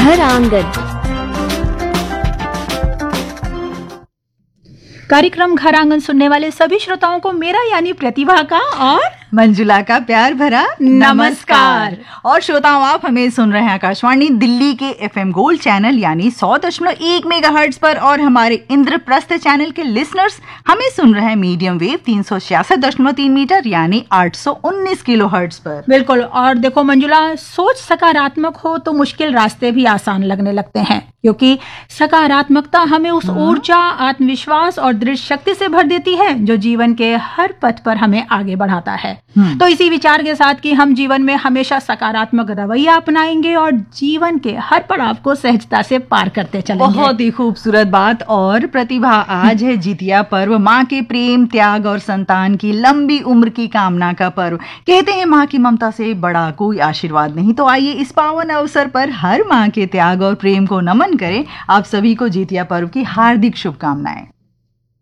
घर आंगन। कार्यक्रम घर आंगन सुनने वाले सभी श्रोताओं को मेरा यानी प्रतिभा का और मंजुला का प्यार भरा नमस्कार। और श्रोताओं, आप हमें सुन रहे हैं आकाशवाणी दिल्ली के FM गोल्ड चैनल यानी 100.1 मेगाहर्ट्ज पर, और हमारे इंद्रप्रस्थ चैनल के लिसनर्स हमें सुन रहे हैं मीडियम वेव 366.3 मीटर यानी 819 किलोहर्ट्ज पर। बिल्कुल। और देखो मंजुला, सोच सकारात्मक हो तो मुश्किल रास्ते भी आसान लगने लगते हैं, क्योंकि सकारात्मकता हमें उस ऊर्जा, आत्मविश्वास और दृढ़ शक्ति से भर देती है जो जीवन के हर पथ पर हमें आगे बढ़ाता है। तो इसी विचार के साथ कि हम जीवन में हमेशा सकारात्मक रवैया अपनाएंगे और जीवन के हर पड़ाव को सहजता से पार करते चलेंगे। बहुत ही खूबसूरत बात। और प्रतिभा, आज है जितिया पर्व, माँ के प्रेम, त्याग और संतान की लंबी उम्र की कामना का पर्व। कहते हैं माँ की ममता से बड़ा कोई आशीर्वाद नहीं। तो आइए इस पावन अवसर पर हर माँ के त्याग और प्रेम को नमन करें। आप सभी को जितिया पर्व की हार्दिक शुभकामनाएं।